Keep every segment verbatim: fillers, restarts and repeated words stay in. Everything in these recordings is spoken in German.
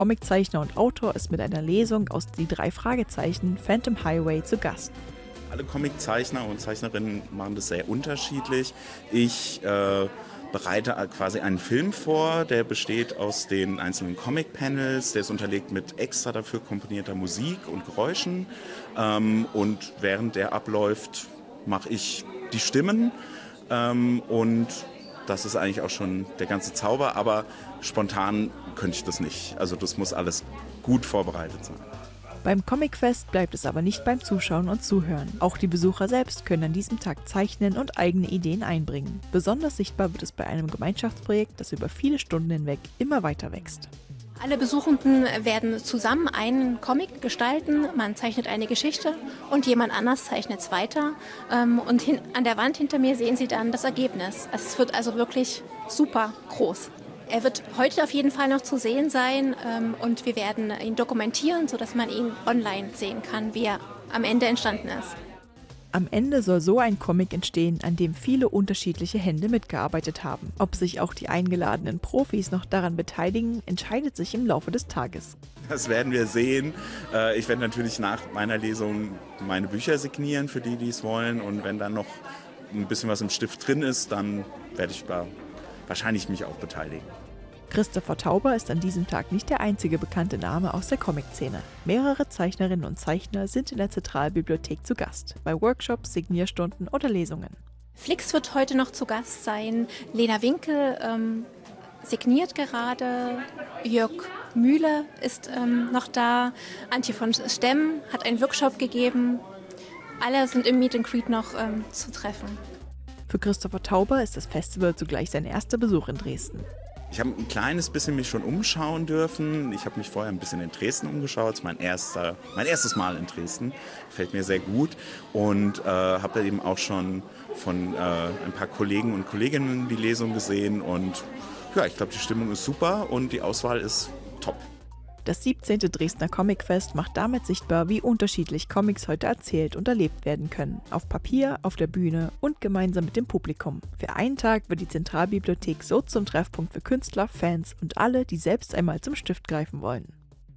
Comiczeichner und Autor ist mit einer Lesung aus Die drei Fragezeichen Phantom Highway zu Gast. Alle Comiczeichner und Zeichnerinnen machen das sehr unterschiedlich. Ich äh, bereite quasi einen Film vor, der besteht aus den einzelnen Comic-Panels, der ist unterlegt mit extra dafür komponierter Musik und Geräuschen. Ähm, und während der abläuft, mache ich die Stimmen. Ähm, und das ist eigentlich auch schon der ganze Zauber, aber spontan könnte ich das nicht. Also das muss alles gut vorbereitet sein. Beim Comicfest bleibt es aber nicht beim Zuschauen und Zuhören. Auch die Besucher selbst können an diesem Tag zeichnen und eigene Ideen einbringen. Besonders sichtbar wird es bei einem Gemeinschaftsprojekt, das über viele Stunden hinweg immer weiter wächst. Alle Besuchenden werden zusammen einen Comic gestalten, man zeichnet eine Geschichte und jemand anders zeichnet es weiter. Und hin, an der Wand hinter mir sehen Sie dann das Ergebnis. Es wird also wirklich super groß. Er wird heute auf jeden Fall noch zu sehen sein ähm, und wir werden ihn dokumentieren, sodass man ihn online sehen kann, wie er am Ende entstanden ist. Am Ende soll so ein Comic entstehen, an dem viele unterschiedliche Hände mitgearbeitet haben. Ob sich auch die eingeladenen Profis noch daran beteiligen, entscheidet sich im Laufe des Tages. Das werden wir sehen. Ich werde natürlich nach meiner Lesung meine Bücher signieren für die, die es wollen. Und wenn dann noch ein bisschen was im Stift drin ist, dann werde ich da wahrscheinlich mich auch beteiligen. Christopher Tauber ist an diesem Tag nicht der einzige bekannte Name aus der Comic-Szene. Mehrere Zeichnerinnen und Zeichner sind in der Zentralbibliothek zu Gast, bei Workshops, Signierstunden oder Lesungen. Flix wird heute noch zu Gast sein. Lena Winkel ähm, signiert gerade. Jörg Mühle ist ähm, noch da. Antje von Stemm hat einen Workshop gegeben. Alle sind im Meet and Greet noch ähm, zu treffen. Für Christopher Tauber ist das Festival zugleich sein erster Besuch in Dresden. Ich habe ein kleines bisschen mich schon umschauen dürfen. Ich habe mich vorher ein bisschen in Dresden umgeschaut. Das ist mein, erster, mein erstes Mal in Dresden. Gefällt mir sehr gut. Und äh, habe da eben auch schon von äh, ein paar Kollegen und Kolleginnen die Lesung gesehen. Und ja, ich glaube, die Stimmung ist super und die Auswahl ist top. Das siebzehnte Dresdner Comicfest macht damit sichtbar, wie unterschiedlich Comics heute erzählt und erlebt werden können. Auf Papier, auf der Bühne und gemeinsam mit dem Publikum. Für einen Tag wird die Zentralbibliothek so zum Treffpunkt für Künstler, Fans und alle, die selbst einmal zum Stift greifen wollen.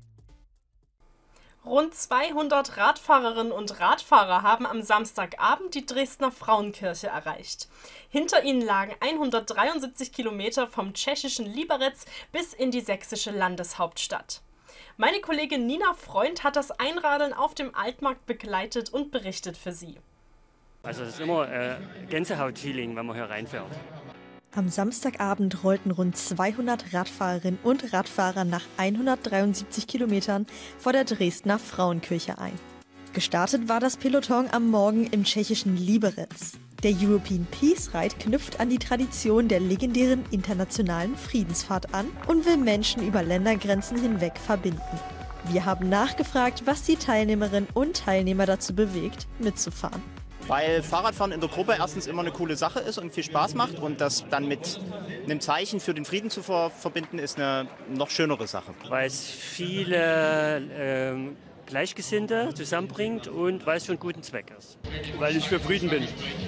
Rund zweihundert Radfahrerinnen und Radfahrer haben am Samstagabend die Dresdner Frauenkirche erreicht. Hinter ihnen lagen hundertdreiundsiebzig Kilometer vom tschechischen Liberec bis in die sächsische Landeshauptstadt. Meine Kollegin Nina Freund hat das Einradeln auf dem Altmarkt begleitet und berichtet für sie. Also es ist immer äh, Gänsehaut-Feeling, wenn man hier reinfährt. Am Samstagabend rollten rund zweihundert Radfahrerinnen und Radfahrer nach hundertdreiundsiebzig Kilometern vor der Dresdner Frauenkirche ein. Gestartet war das Peloton am Morgen im tschechischen Liberec. Der European Peace Ride knüpft an die Tradition der legendären internationalen Friedensfahrt an und will Menschen über Ländergrenzen hinweg verbinden. Wir haben nachgefragt, was die Teilnehmerinnen und Teilnehmer dazu bewegt, mitzufahren. Weil Fahrradfahren in der Gruppe erstens immer eine coole Sache ist und viel Spaß macht und das dann mit einem Zeichen für den Frieden zu ver- verbinden, ist eine noch schönere Sache. Weil es viele ähm, Gleichgesinnte zusammenbringt und weil es für einen guten Zweck ist. Weil ich für Frieden bin.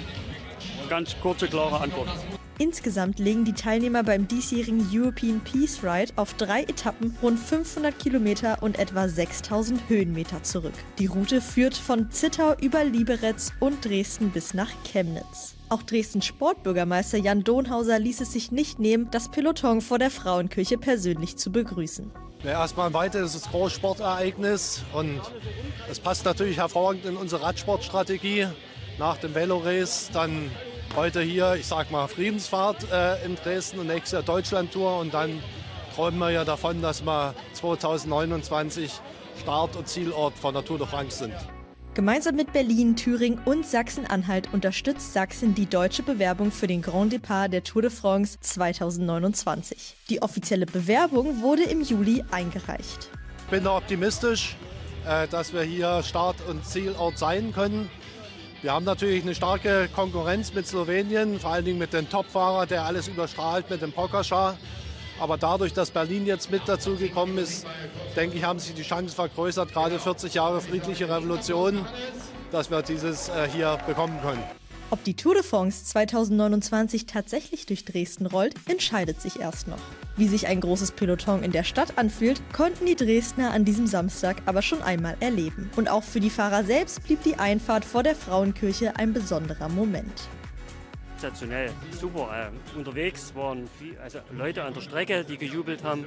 Ganz kurze, klare Antwort. Insgesamt legen die Teilnehmer beim diesjährigen European Peace Ride auf drei Etappen rund fünfhundert Kilometer und etwa sechstausend Höhenmeter zurück. Die Route führt von Zittau über Liberec und Dresden bis nach Chemnitz. Auch Dresdens Sportbürgermeister Jan Donhauser ließ es sich nicht nehmen, das Peloton vor der Frauenkirche persönlich zu begrüßen. Ja, erstmal ein weiteres Großsportereignis und es passt natürlich hervorragend in unsere Radsportstrategie. Nach dem Velorace dann heute hier, ich sag mal, Friedensfahrt äh, in Dresden und nächstes Jahr Deutschlandtour. Und dann träumen wir ja davon, dass wir zweitausendneunundzwanzig Start- und Zielort von der Tour de France sind. Gemeinsam mit Berlin, Thüringen und Sachsen-Anhalt unterstützt Sachsen die deutsche Bewerbung für den Grand Départ der Tour de France zweitausendneunundzwanzig. Die offizielle Bewerbung wurde im Juli eingereicht. Ich bin da optimistisch, äh, dass wir hier Start- und Zielort sein können. Wir haben natürlich eine starke Konkurrenz mit Slowenien, vor allen Dingen mit dem Topfahrer, der alles überstrahlt, mit dem Pogačar. Aber dadurch, dass Berlin jetzt mit dazu gekommen ist, denke ich, haben sich die Chancen vergrößert, gerade vierzig Jahre friedliche Revolution, dass wir dieses äh, hier bekommen können. Ob die Tour de France zweitausendneunundzwanzig tatsächlich durch Dresden rollt, entscheidet sich erst noch. Wie sich ein großes Peloton in der Stadt anfühlt, konnten die Dresdner an diesem Samstag aber schon einmal erleben. Und auch für die Fahrer selbst blieb die Einfahrt vor der Frauenkirche ein besonderer Moment. Sensationell, super. Äh, unterwegs waren viel, also Leute an der Strecke, die gejubelt haben.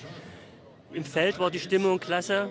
Im Feld war die Stimmung klasse.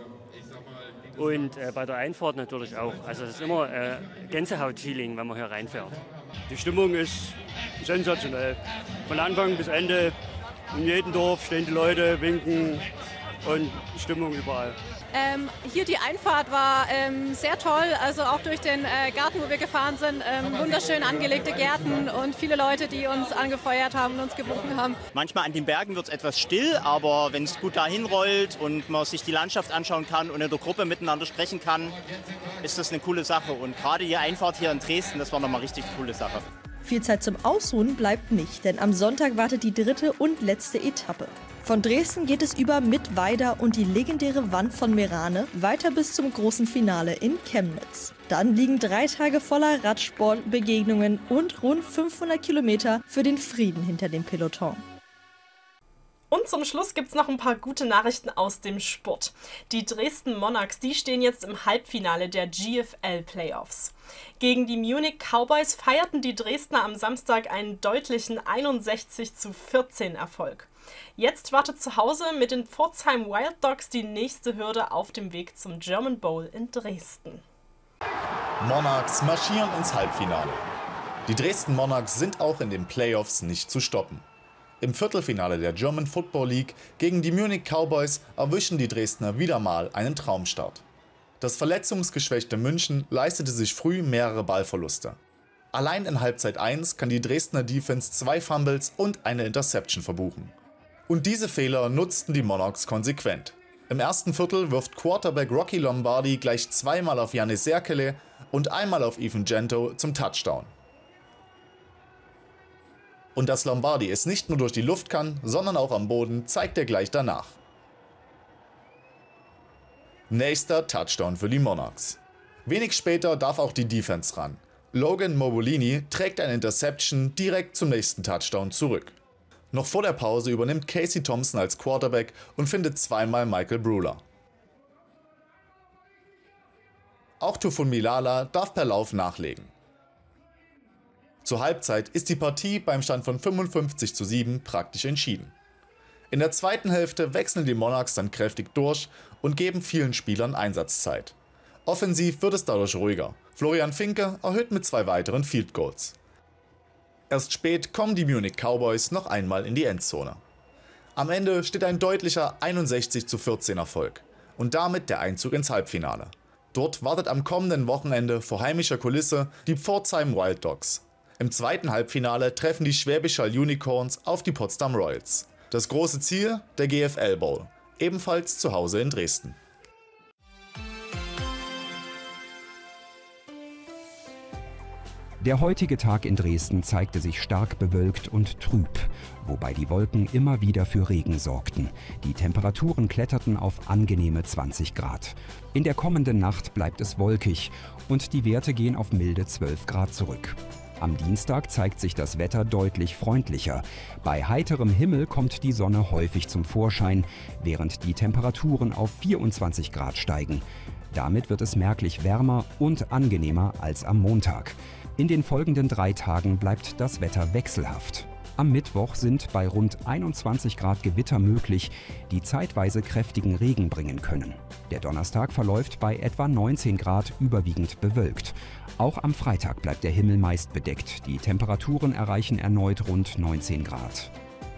Und äh, bei der Einfahrt natürlich auch. Also es ist immer äh, Gänsehaut-Feeling, wenn man hier reinfährt. Die Stimmung ist sensationell. Von Anfang bis Ende. In jedem Dorf stehen die Leute, winken und Stimmung überall. Ähm, hier die Einfahrt war ähm, sehr toll, also auch durch den äh, Garten, wo wir gefahren sind, ähm, wunderschön angelegte Gärten und viele Leute, die uns angefeuert haben und uns gewunken haben. Manchmal an den Bergen wird es etwas still, aber wenn es gut dahin rollt und man sich die Landschaft anschauen kann und in der Gruppe miteinander sprechen kann, ist das eine coole Sache. Und gerade die Einfahrt hier in Dresden, das war nochmal richtig coole Sache. Viel Zeit zum Ausruhen bleibt nicht, denn am Sonntag wartet die dritte und letzte Etappe. Von Dresden geht es über Mittweida und die legendäre Wand von Merane weiter bis zum großen Finale in Chemnitz. Dann liegen drei Tage voller Radsportbegegnungen und rund fünfhundert Kilometer für den Frieden hinter dem Peloton. Und zum Schluss gibt es noch ein paar gute Nachrichten aus dem Sport. Die Dresden Monarchs, die stehen jetzt im Halbfinale der G F L-Playoffs. Gegen die Munich Cowboys feierten die Dresdner am Samstag einen deutlichen einundsechzig zu vierzehn Erfolg. Jetzt wartet zu Hause mit den Pforzheim Wild Dogs die nächste Hürde auf dem Weg zum German Bowl in Dresden. Monarchs marschieren ins Halbfinale. Die Dresden Monarchs sind auch in den Playoffs nicht zu stoppen. Im Viertelfinale der German Football League gegen die Munich Cowboys erwischen die Dresdner wieder mal einen Traumstart. Das verletzungsgeschwächte München leistete sich früh mehrere Ballverluste. Allein in Halbzeit eins kann die Dresdner Defense zwei Fumbles und eine Interception verbuchen. Und diese Fehler nutzten die Monarchs konsequent. Im ersten Viertel wirft Quarterback Rocky Lombardi gleich zweimal auf Janis Serkele und einmal auf Ethan Gento zum Touchdown. Und dass Lombardi es nicht nur durch die Luft kann, sondern auch am Boden, zeigt er gleich danach. Nächster Touchdown für die Monarchs. Wenig später darf auch die Defense ran. Logan Mobolini trägt eine Interception direkt zum nächsten Touchdown zurück. Noch vor der Pause übernimmt Casey Thompson als Quarterback und findet zweimal Michael Bruller. Auch Tufun Milala darf per Lauf nachlegen. Zur Halbzeit ist die Partie beim Stand von fünfundfünfzig zu sieben praktisch entschieden. In der zweiten Hälfte wechseln die Monarchs dann kräftig durch und geben vielen Spielern Einsatzzeit. Offensiv wird es dadurch ruhiger. Florian Finke erhöht mit zwei weiteren Field Goals. Erst spät kommen die Munich Cowboys noch einmal in die Endzone. Am Ende steht ein deutlicher einundsechzig zu vierzehn Erfolg und damit der Einzug ins Halbfinale. Dort wartet am kommenden Wochenende vor heimischer Kulisse die Pforzheim Wild Dogs. Im zweiten Halbfinale treffen die Schwäbisch Hall Unicorns auf die Potsdam Royals. Das große Ziel, der G F L Bowl, ebenfalls zu Hause in Dresden. Der heutige Tag in Dresden zeigte sich stark bewölkt und trüb, wobei die Wolken immer wieder für Regen sorgten. Die Temperaturen kletterten auf angenehme zwanzig Grad. In der kommenden Nacht bleibt es wolkig und die Werte gehen auf milde zwölf Grad zurück. Am Dienstag zeigt sich das Wetter deutlich freundlicher. Bei heiterem Himmel kommt die Sonne häufig zum Vorschein, während die Temperaturen auf vierundzwanzig Grad steigen. Damit wird es merklich wärmer und angenehmer als am Montag. In den folgenden drei Tagen bleibt das Wetter wechselhaft. Am Mittwoch sind bei rund einundzwanzig Grad Gewitter möglich, die zeitweise kräftigen Regen bringen können. Der Donnerstag verläuft bei etwa neunzehn Grad überwiegend bewölkt. Auch am Freitag bleibt der Himmel meist bedeckt. Die Temperaturen erreichen erneut rund neunzehn Grad.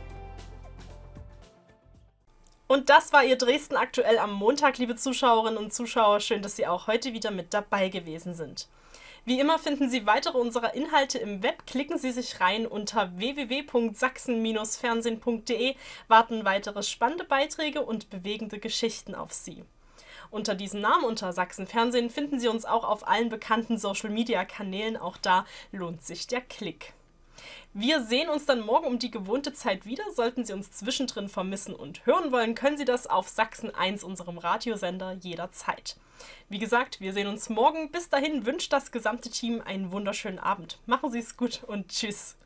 Und das war Ihr Dresden aktuell am Montag, liebe Zuschauerinnen und Zuschauer. Schön, dass Sie auch heute wieder mit dabei gewesen sind. Wie immer finden Sie weitere unserer Inhalte im Web. Klicken Sie sich rein unter w w w punkt sachsen Bindestrich fernsehen punkt de, warten weitere spannende Beiträge und bewegende Geschichten auf Sie. Unter diesem Namen, unter Sachsen Fernsehen, finden Sie uns auch auf allen bekannten Social-Media-Kanälen. Auch da lohnt sich der Klick. Wir sehen uns dann morgen um die gewohnte Zeit wieder. Sollten Sie uns zwischendrin vermissen und hören wollen, können Sie das auf Sachsen eins, unserem Radiosender, jederzeit. Wie gesagt, wir sehen uns morgen. Bis dahin wünscht das gesamte Team einen wunderschönen Abend. Machen Sie es gut und tschüss.